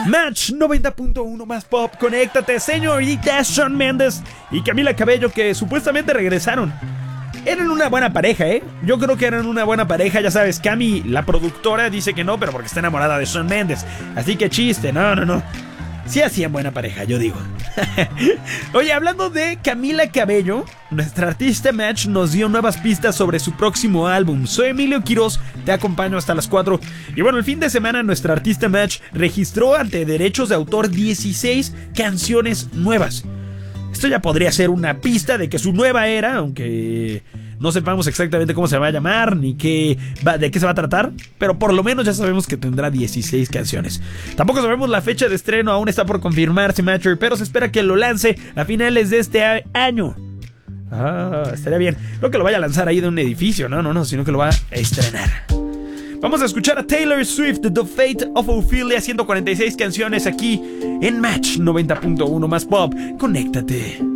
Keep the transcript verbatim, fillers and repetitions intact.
Match noventa punto uno más pop, conéctate, señorita Shawn Mendes y Camila Cabello, que supuestamente regresaron. Eran una buena pareja, ¿eh? Yo creo que eran una buena pareja, ya sabes, Cami, la productora, dice que no, pero porque está enamorada de Shawn Mendes. Así que chiste, no, no, no. Sí hacían buena pareja, yo digo. Oye, hablando de Camila Cabello, nuestra artista Match nos dio nuevas pistas sobre su próximo álbum. Soy Emilio Quiroz, te acompaño hasta las cuatro. Y bueno, el fin de semana nuestra artista Match registró ante derechos de autor dieciséis canciones nuevas. Esto ya podría ser una pista de que su nueva era, aunque no sepamos exactamente cómo se va a llamar ni qué va, de qué se va a tratar, pero por lo menos ya sabemos que tendrá dieciséis canciones. Tampoco sabemos la fecha de estreno, aún está por confirmarse, Matcher, pero se espera que lo lance a finales de este a- año. Ah, estaría bien. No que lo vaya a lanzar ahí de un edificio, no, no, no, sino que lo va a estrenar. Vamos a escuchar a Taylor Swift, The Fate of Ophelia, ciento cuarenta y seis canciones aquí en Match noventa punto uno más pop. Conéctate.